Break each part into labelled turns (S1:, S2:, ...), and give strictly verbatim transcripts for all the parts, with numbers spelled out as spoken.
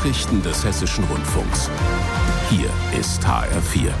S1: Nachrichten des Hessischen Rundfunks. Hier ist H R vier.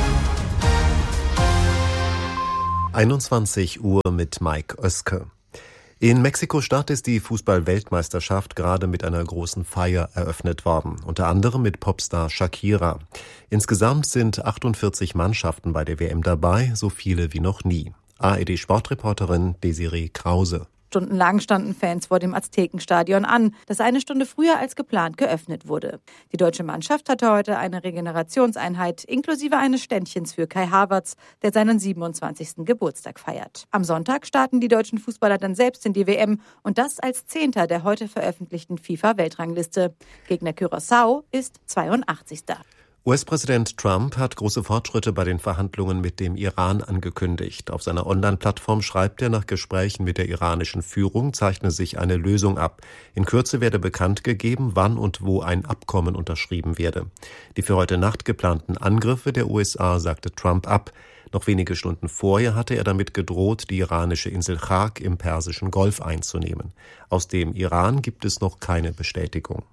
S2: einundzwanzig Uhr mit Mike Oeske. In Mexiko-Stadt ist die Fußball-Weltmeisterschaft gerade mit einer großen Feier eröffnet worden, unter anderem mit Popstar Shakira. Insgesamt sind achtundvierzig Mannschaften bei der W M dabei, so viele wie noch nie. A R D-Sportreporterin Desiree Krause.
S3: Stundenlang standen Fans vor dem Aztekenstadion an, das eine Stunde früher als geplant geöffnet wurde. Die deutsche Mannschaft hatte heute eine Regenerationseinheit inklusive eines Ständchens für Kai Havertz, der seinen siebenundzwanzigsten Geburtstag feiert. Am Sonntag starten die deutschen Fußballer dann selbst in die W M und das als Zehnter der heute veröffentlichten FIFA-Weltrangliste. Gegner Curaçao ist zweiundachtzigster
S2: U S-Präsident Trump hat große Fortschritte bei den Verhandlungen mit dem Iran angekündigt. Auf seiner Online-Plattform schreibt er, nach Gesprächen mit der iranischen Führung zeichne sich eine Lösung ab. In Kürze werde bekannt gegeben, wann und wo ein Abkommen unterschrieben werde. Die für heute Nacht geplanten Angriffe der U S A sagte Trump ab. Noch wenige Stunden vorher hatte er damit gedroht, die iranische Insel Chak im Persischen Golf einzunehmen. Aus dem Iran gibt es noch keine Bestätigung.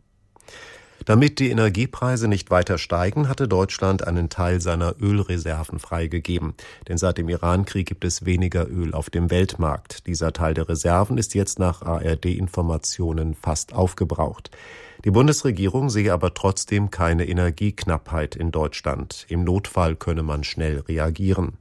S2: Damit die Energiepreise nicht weiter steigen, hatte Deutschland einen Teil seiner Ölreserven freigegeben. Denn seit dem Iran-Krieg gibt es weniger Öl auf dem Weltmarkt. Dieser Teil der Reserven ist jetzt nach A R D-Informationen fast aufgebraucht. Die Bundesregierung sehe aber trotzdem keine Energieknappheit in Deutschland. Im Notfall könne man schnell reagieren.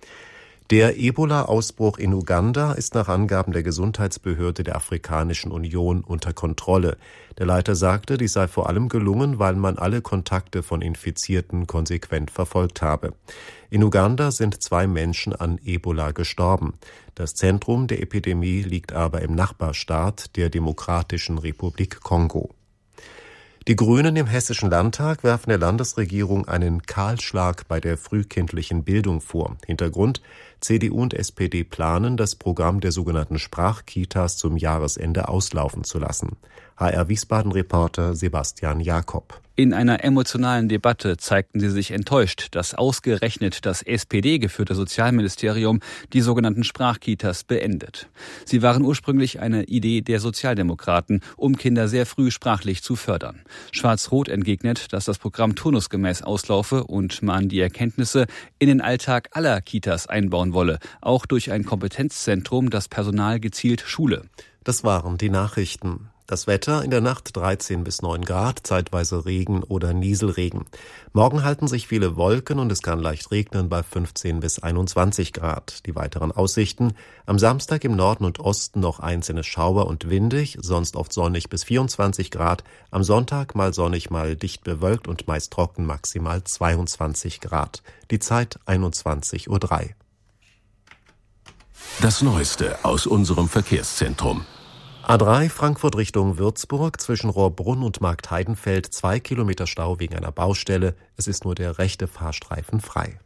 S2: Der Ebola-Ausbruch in Uganda ist nach Angaben der Gesundheitsbehörde der Afrikanischen Union unter Kontrolle. Der Leiter sagte, dies sei vor allem gelungen, weil man alle Kontakte von Infizierten konsequent verfolgt habe. In Uganda sind zwei Menschen an Ebola gestorben. Das Zentrum der Epidemie liegt aber im Nachbarstaat der Demokratischen Republik Kongo. Die Grünen im Hessischen Landtag werfen der Landesregierung einen Kahlschlag bei der frühkindlichen Bildung vor. Hintergrund: C D U und S P D planen, das Programm der sogenannten Sprachkitas zum Jahresende auslaufen zu lassen. H R Wiesbaden-Reporter Sebastian Jakob.
S4: In einer emotionalen Debatte zeigten sie sich enttäuscht, dass ausgerechnet das S P D-geführte Sozialministerium die sogenannten Sprachkitas beendet. Sie waren ursprünglich eine Idee der Sozialdemokraten, um Kinder sehr früh sprachlich zu fördern. Schwarz-Rot entgegnet, dass das Programm turnusgemäß auslaufe und man die Erkenntnisse in den Alltag aller Kitas einbauen wolle, auch durch ein Kompetenzzentrum, das Personal gezielt schule.
S2: Das waren die Nachrichten. Das Wetter: in der Nacht dreizehn bis neun Grad, zeitweise Regen oder Nieselregen. Morgen halten sich viele Wolken und es kann leicht regnen bei fünfzehn bis einundzwanzig Grad. Die weiteren Aussichten: am Samstag im Norden und Osten noch einzelne Schauer und windig, sonst oft sonnig bis vierundzwanzig Grad. Am Sonntag mal sonnig, mal dicht bewölkt und meist trocken, maximal zweiundzwanzig Grad. Die Zeit einundzwanzig Uhr drei.
S1: Das Neueste aus unserem Verkehrszentrum.
S2: A drei Frankfurt Richtung Würzburg, zwischen Rohrbrunn und Marktheidenfeld, zwei Kilometer Stau wegen einer Baustelle. Es ist nur der rechte Fahrstreifen frei.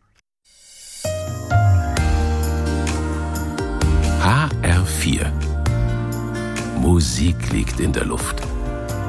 S1: H R vier. Musik liegt in der Luft.